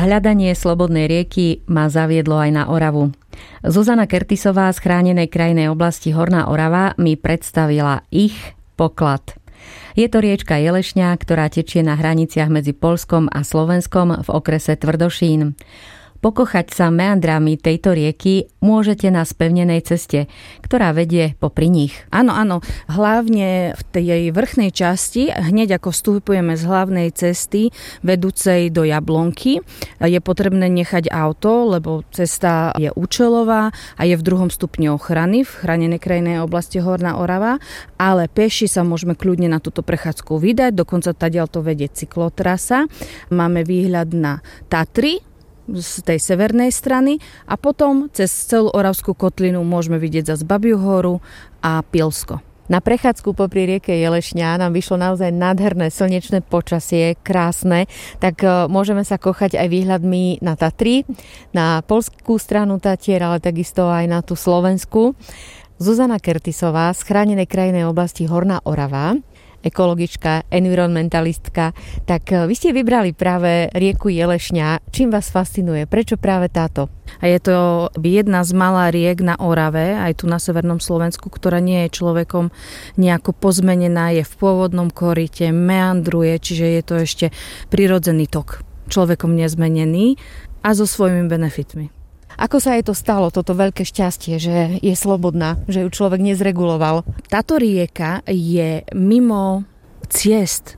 Hľadanie slobodnej rieky ma zaviedlo aj na Oravu. Zuzana Kertisová z chránenej krajinnej oblasti Horná Orava mi predstavila ich poklad. Je to riečka Jelešňa, ktorá tečie na hraniciach medzi Poľskom a Slovenskom v okrese Tvrdošín. Pokochať sa meandrami tejto rieky môžete na spevnenej ceste, ktorá vedie popri nich. Áno, hlavne v tej vrchnej časti, hneď ako vstupujeme z hlavnej cesty vedúcej do Jablonky, je potrebné nechať auto, lebo cesta je účelová a je v 2. stupni ochrany v chránenej krajinnej oblasti Horná Orava, ale peši sa môžeme kľudne na túto prechádzku vydať, dokonca tadiaľ to vedie cyklotrasa. Máme výhľad na Tatry z tej severnej strany a potom cez celú Oravskú kotlinu môžeme vidieť zase Babiu horu a Pilsko. Na prechádzku popri rieke Jelešňa nám vyšlo naozaj nádherné slnečné počasie, krásne, tak môžeme sa kochať aj výhľadmi na Tatry, na poľskú stranu Tatier, ale takisto aj na tú slovenskú. Zuzana Kertisová z chránenej krajinnej oblasti Horná Orava, ekologička, environmentalistka. Tak vy ste vybrali práve rieku Jelešňa. Čím vás fascinuje? Prečo práve táto? A je to jedna z malá riek na Orave, aj tu na severnom Slovensku, ktorá nie je človekom nejako pozmenená, je v pôvodnom koryte, meandruje, čiže je to ešte prirodzený tok, človekom nezmenený a so svojimi benefitmi. Ako sa jej to stalo, toto veľké šťastie, že je slobodná, že ju človek nezreguloval? Táto rieka je mimo ciest,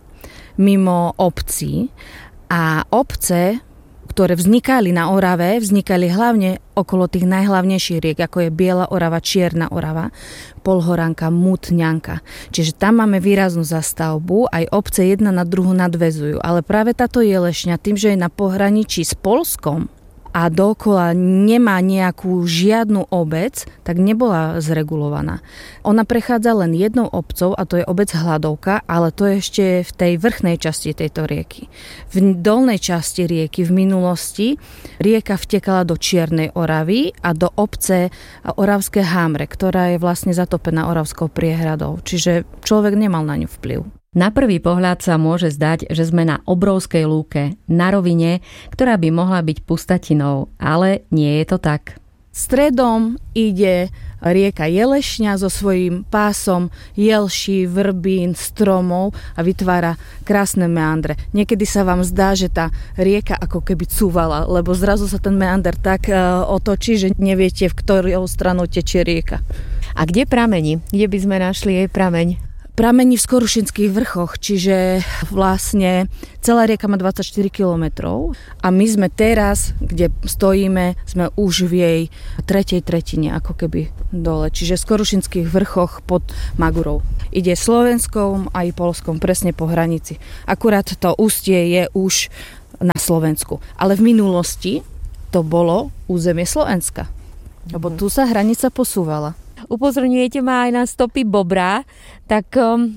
mimo obcí a obce, ktoré vznikali na Orave, vznikali hlavne okolo tých najhlavnejších riek, ako je Biela Orava, Čierna Orava, Polhoranka, Mutňanka. Čiže tam máme výraznú zastavbu, aj obce jedna na druhu nadväzujú. Ale práve táto Jelešňa, tým, že je na pohraničí s Poľskom, a dookola nemá nejakú žiadnu obec, tak nebola zregulovaná. Ona prechádza len jednou obcou a to je obec Hladovka, ale to je ešte v tej vrchnej časti tejto rieky. V dolnej časti rieky v minulosti rieka vtekala do Čiernej Oravy a do obce Oravské Hámre, ktorá je vlastne zatopená Oravskou priehradou. Čiže človek nemal na ňu vplyv. Na prvý pohľad sa môže zdať, že sme na obrovskej lúke, na rovine, ktorá by mohla byť pustatinou, ale nie je to tak. Stredom ide rieka Jelešňa so svojím pásom jelší, vrbín, stromov a vytvára krásne meandre. Niekedy sa vám zdá, že tá rieka ako keby cúvala, lebo zrazu sa ten meander tak otočí, že neviete, v ktorou stranu tečie rieka. A kde pramení? Kde by sme našli jej prameň? Pramení v Skorušinských vrchoch, čiže vlastne celá rieka má 24 kilometrov a my sme teraz, kde stojíme, sme už v jej tretej tretine, ako keby dole. Čiže v Skorušinských vrchoch pod Magurou. Ide Slovenskom aj Poľskom, presne po hranici. Akurát to ústie je už na Slovensku. Ale v minulosti to bolo územie Slovenska, lebo tu sa hranica posúvala. Upozorňujete ma aj na stopy bobra, tak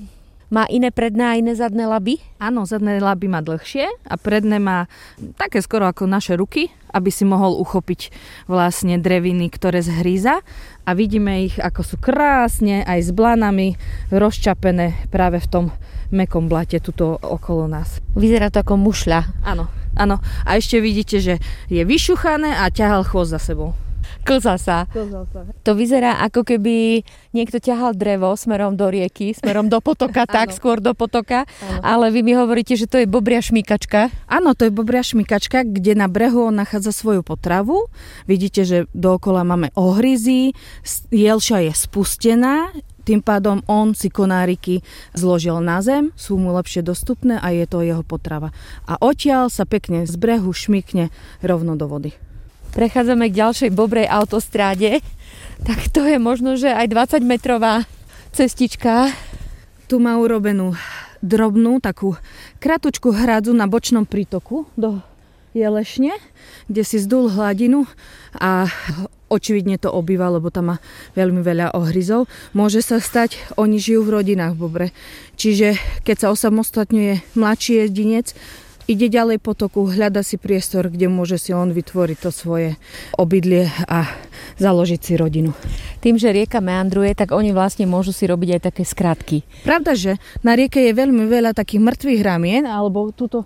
má iné predné a iné zadné laby? Áno, zadné laby má dlhšie a predné má také skoro ako naše ruky, aby si mohol uchopiť vlastne dreviny, ktoré zhríza. A vidíme ich, ako sú krásne aj s blanami rozčapené práve v tom mäkkom blate tuto okolo nás. Vyzerá to ako mušľa. Áno. A ešte vidíte, že je vyšuchané a ťahal chvost za sebou. Klzá sa. To vyzerá, ako keby niekto ťahal drevo smerom do rieky, smerom do potoka, tak skôr do potoka. Ano. Ale vy mi hovoríte, že to je bobria šmýkačka. Áno, to je bobria šmýkačka, kde na brehu on nachádza svoju potravu. Vidíte, že dookola máme ohryzy, jelšia je spustená, tým pádom on si konáriky zložil na zem, sú mu lepšie dostupné a je to jeho potrava. A odtiaľ sa pekne z brehu šmykne rovno do vody. Prechádzame k ďalšej bobrej autostráde, tak to je možno, že aj 20-metrová cestička. Tu má urobenú drobnú, takú kratučku hradzu na bočnom prítoku do Jelešne, kde si zdul hladinu a očividne to obýva, lebo tam má veľmi veľa ohryzov. Môže sa stať, oni žijú v rodinách v bobre. Čiže keď sa osamostatňuje mladší jedinec, ide ďalej potoku, hľada si priestor, kde môže si on vytvoriť to svoje obydlie a založiť si rodinu. Tým, že rieka meandruje, tak oni vlastne môžu si robiť aj také skratky. Pravda, že na rieke je veľmi veľa takých mŕtvych ramien, alebo tuto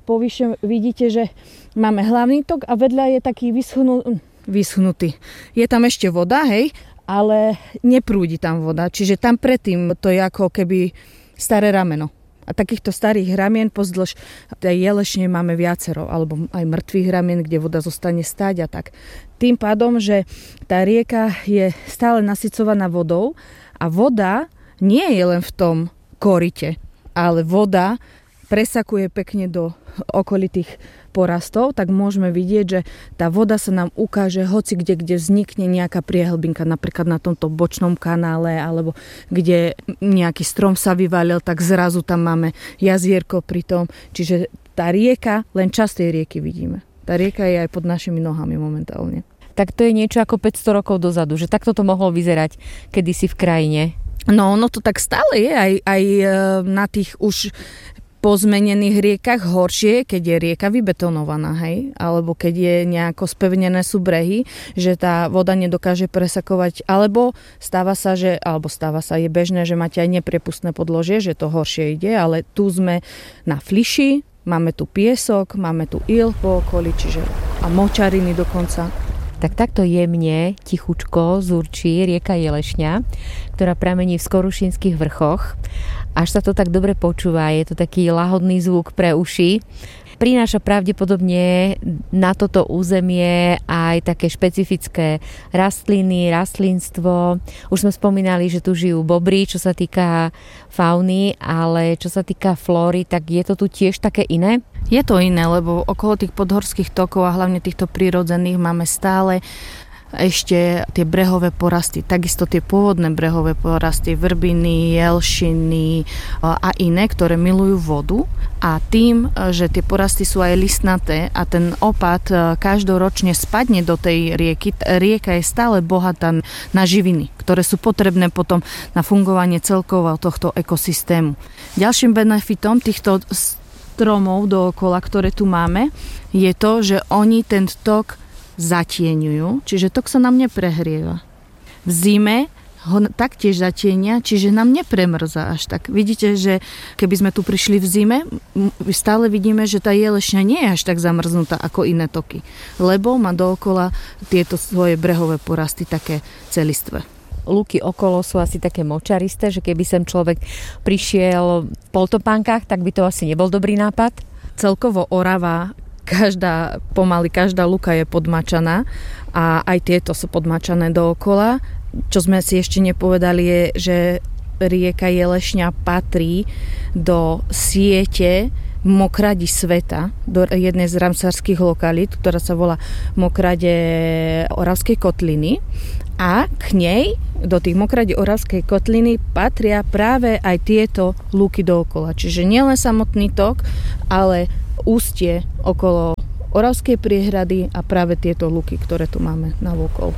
povyše vidíte, že máme hlavný tok a vedľa je taký vyschnutý. Je tam ešte voda, hej, ale neprúdi tam voda. Čiže tam predtým to je ako keby staré rameno. A takýchto starých ramien pozdĺž tej Jelešne máme viacero, alebo aj mŕtvych ramien, kde voda zostane stáť a tak. Tým pádom, že tá rieka je stále nasycovaná vodou a voda nie je len v tom korite, ale voda presakuje pekne do okolitých porastov, tak môžeme vidieť, že tá voda sa nám ukáže hoci kde vznikne nejaká priehlbinka, napríklad na tomto bočnom kanále, alebo kde nejaký strom sa vyvalil, tak zrazu tam máme jazierko pri tom. Čiže tá rieka, len časť tej rieky vidíme. Tá rieka je aj pod našimi nohami momentálne. Tak to je niečo ako 500 rokov dozadu, že takto to mohlo vyzerať kedysi v krajine. No, ono to tak stále je, aj na tých už pozmenených riekach horšie, keď je rieka vybetonovaná, hej, alebo keď je nejako spevnené sú brehy, že tá voda nedokáže presakovať, alebo stáva sa, je bežné, že máte aj nepriepustné podložie, že to horšie ide, ale tu sme na fliši, máme tu piesok, máme tu il po okolí, čiže a močariny dokonca. Tak takto jemne, tichučko zurčí rieka Jelešňa, ktorá pramení v Skorušinských vrchoch. Až sa to tak dobre počúva, je to taký lahodný zvuk pre uši. Prináša pravdepodobne na toto územie aj také špecifické rastliny, rastlinstvo. Už sme spomínali, že tu žijú bobry, čo sa týka fauny, ale čo sa týka flóry, tak je to tu tiež také iné? Je to iné, lebo okolo tých podhorských tokov a hlavne týchto prírodzených máme stále ešte tie brehové porasty, takisto tie pôvodné brehové porasty, vrbiny, jelšiny a iné, ktoré milujú vodu. A tým, že tie porasty sú aj listnaté a ten opad každoročne spadne do tej rieky, rieka je stále bohatá na živiny, ktoré sú potrebné potom na fungovanie celkovo tohto ekosystému. Ďalším benefitom týchto stromov dookola, ktoré tu máme, je to, že oni ten tok zatieňujú, čiže tok sa nám neprehrieva. V zime ho taktiež zatienia, čiže nám nepremrzá až tak. Vidíte, že keby sme tu prišli v zime, stále vidíme, že tá Jelešňa nie je až tak zamrznutá ako iné toky, lebo má dookola tieto svoje brehové porasty také celistvé. Lúky okolo sú asi také močaristé, že keby sem človek prišiel v poltopánkach, tak by to asi nebol dobrý nápad. Celkovo Orava, pomaly každá lúka je podmačaná a aj tieto sú podmačané dookola. Čo sme si ešte nepovedali je, že rieka Jelešňa patrí do siete mokradi sveta, do jednej z ramsarských lokalít, ktorá sa volá Mokrade Oravskej kotliny. A k nej, do tých mokradí Oravskej kotliny, patria práve aj tieto lúky dookola. Čiže nielen samotný tok, ale ústie okolo Oravskej priehrady a práve tieto lúky, ktoré tu máme navôkol.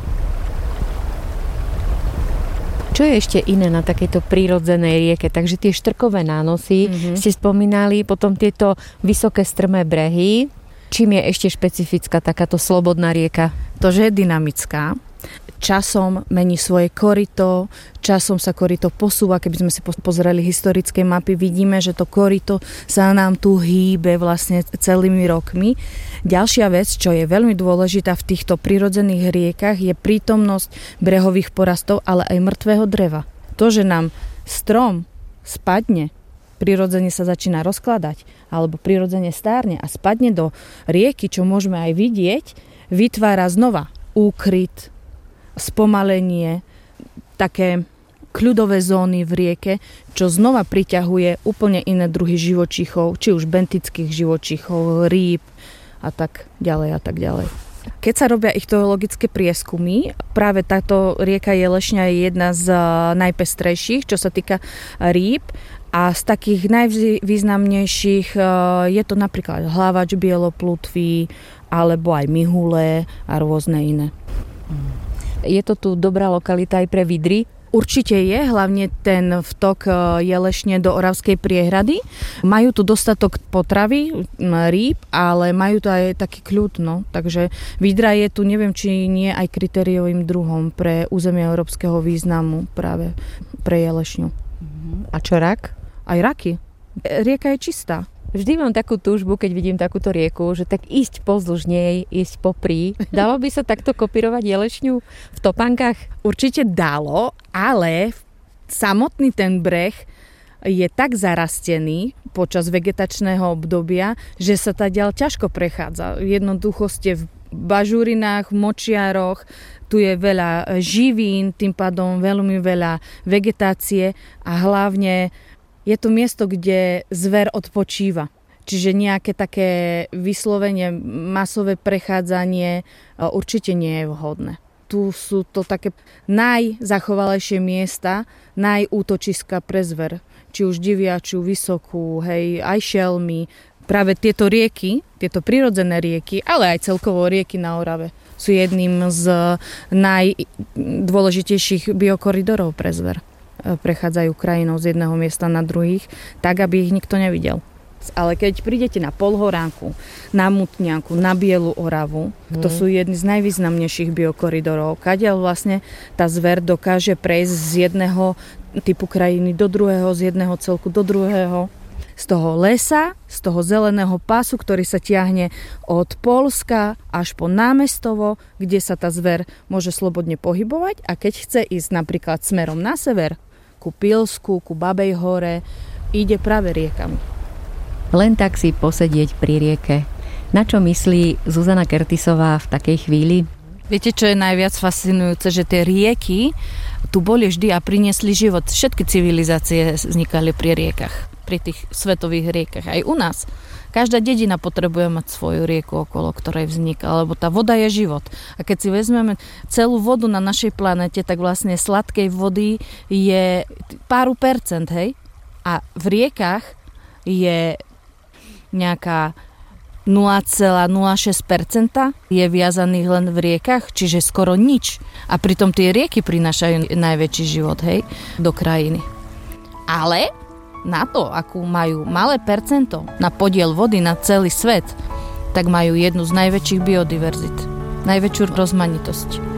Čo je ešte iné na takejto prírodzenej rieke? Takže tie štrkové nánosy ste spomínali, potom tieto vysoké strmé brehy. Čím je ešte špecifická takáto slobodná rieka? To, že je dynamická. Časom mení svoje korito, časom sa korito posúva. Keby sme si pozreli historické mapy, vidíme, že to korito sa nám tu hýbe vlastne celými rokmi. Ďalšia vec, čo je veľmi dôležitá v týchto prirodzených riekach, je prítomnosť brehových porastov, ale aj mŕtvého dreva. To, že nám strom spadne, prirodzene sa začína rozkladať, alebo prirodzene stárne a spadne do rieky, čo môžeme aj vidieť, vytvára znova úkryt, spomalenie, také kľudové zóny v rieke, čo znova priťahuje úplne iné druhy živočíchov, či už bentických živočíchov, rýb a tak ďalej a tak ďalej. Keď sa robia ichtyologické prieskumy, práve táto rieka Jelešňa je jedna z najpestrejších, čo sa týka rýb. A z takých najvýznamnejších je to napríklad hlavač bieloplutvý, alebo aj mihule a rôzne iné. Je to tu dobrá lokalita aj pre vidry? Určite je, hlavne ten vtok Jelešne do Oravskej priehrady. Majú tu dostatok potravy, rýb, ale majú tu aj taký kľud, no. Takže vidra je tu, neviem, či nie aj kritériovým druhom pre územie európskeho významu práve pre Jelešňu. A čo rak? Aj raky. Rieka je čistá. Vždy mám takú túžbu, keď vidím takúto rieku, že tak ísť pozdĺž nej, ísť popri. Dalo by sa takto kopírovať jelešňu v topánkach? Určite dalo, ale samotný ten breh je tak zarastený počas vegetačného obdobia, že sa tá ďal ťažko prechádza. Jednoducho ste v bažurinách, v močiaroch, tu je veľa živín, tým pádom veľmi veľa vegetácie a hlavne je to miesto, kde zver odpočíva. Čiže nejaké také vyslovene masové prechádzanie určite nie je vhodné. Tu sú to také najzachovalejšie miesta, najútočiska pre zver. Či už diviačiu, vysokú, hej, aj šelmy. Práve tieto rieky, tieto prirodzené rieky, ale aj celkovo rieky na Orave sú jedným z najdôležitejších biokoridorov pre zver. Prechádzajú krajinou z jedného miesta na druhých, tak, aby ich nikto nevidel. Ale keď prídete na Polhoránku, na Mutňanku, na Bielu Oravu, to sú jedny z najvýznamnejších biokoridorov, kadiaľ vlastne tá zver dokáže prejsť z jedného typu krajiny do druhého, z jedného celku do druhého. Z toho lesa, z toho zeleného pásu, ktorý sa tiahne od Poľska až po Námestovo, kde sa tá zver môže slobodne pohybovať, a keď chce ísť napríklad smerom na sever, ku Pilsku, ku Babej hore, ide práve riekami. Len tak si posedieť pri rieke. Na čo myslí Zuzana Kertisová v takej chvíli? Viete, čo je najviac fascinujúce? Že tie rieky tu boli vždy a priniesli život. Všetky civilizácie vznikali pri riekach, pri tých svetových riekach. Aj u nás. Každá dedina potrebuje mať svoju rieku, okolo ktorej vzniká, lebo tá voda je život. A keď si vezmeme celú vodu na našej planete, tak vlastne sladkej vody je pár percent, hej? A v riekach je nejaká 0,06% je viazaných len v riekach, čiže skoro nič. A pritom tie rieky prinášajú najväčší život, hej, do krajiny. Ale na to, akú majú malé percento na podiel vody na celý svet, tak majú jednu z najväčších biodiverzit, najväčšiu rozmanitosť.